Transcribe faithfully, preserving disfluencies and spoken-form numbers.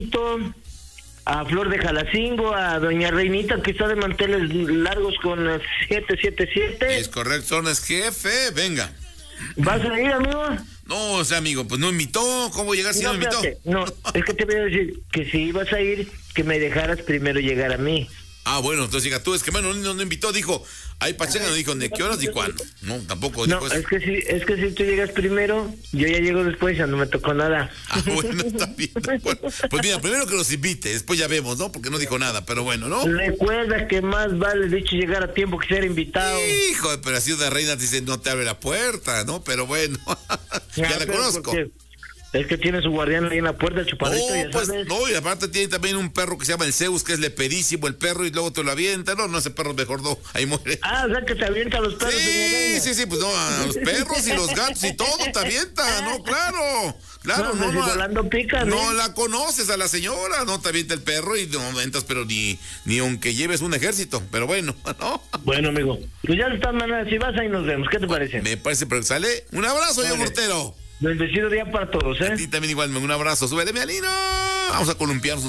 a Flor de Jalacingo, a Doña Reinita, que está de manteles largos con siete siete siete. Es correcto, son es jefe, venga. ¿Vas a ir, amigo? No, o sea, amigo, pues no invitó, ¿cómo llegar si no, no invitó? No, es que te voy a decir que si ibas a ir, que me dejaras primero llegar a mí. Ah, bueno, entonces diga tú, es que bueno, no, no invitó, dijo, ahí Pachanga no dijo de qué horas y cuándo. No, tampoco dijo no, eso. es que si, es que si tú llegas primero, yo ya llego después, ya no me tocó nada. Ah, bueno, está bien. Bueno, pues mira, primero que los invite, después ya vemos, ¿no? Porque no dijo nada, pero bueno, ¿no? Recuerda que más vale dicho llegar a tiempo que ser invitado. Hijo, pero así una reina dice, no te abre la puerta, ¿no? Pero bueno, ya, ya la conozco. Porque es que tiene su guardián ahí en la puerta, chupadito, no, ya pues, sabes. no, y aparte tiene también un perro que se llama el Zeus, que es lepedísimo el perro, y luego te lo avienta. No, no, ese perro mejor no, ahí muere. Ah, o sea que te avienta a los perros. Sí, sí, sí, pues no, a los perros y los gatos y todo te avienta, no, claro. Claro, no, no, no, no, pica, no la conoces a la señora, no te avienta el perro y no aventas, pero ni, ni aunque lleves un ejército, pero bueno, ¿no? Bueno, amigo, pues ya de esta manera, si vas ahí nos vemos, ¿qué te parece? Me parece, pero sale. Un abrazo, yo Mortero. Bendecido día para todos, ¿eh? A ti también igual, un abrazo. Súbele, mi Alina. Vamos a columpiarnos.